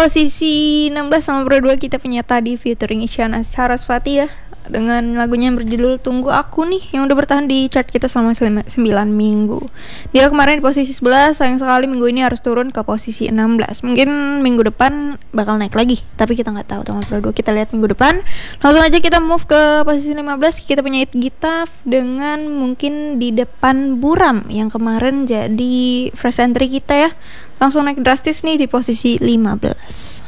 posisi 16 nomor 2 kita punya Tadi featuring Isyana Sarasvati ya, dengan lagunya yang berjudul Tunggu Aku nih, yang udah bertahan di chart kita selama 9 minggu. Dia kemarin di posisi 11, sayang sekali minggu ini harus turun ke posisi 16. Mungkin minggu depan bakal naik lagi, tapi kita nggak tahu tanggal berapa. Kita lihat minggu depan. Langsung aja kita move ke posisi 15. Kita punya It Gita dengan Mungkin di Depan Buram, yang kemarin jadi fresh entry kita ya. Langsung naik drastis nih di posisi 15.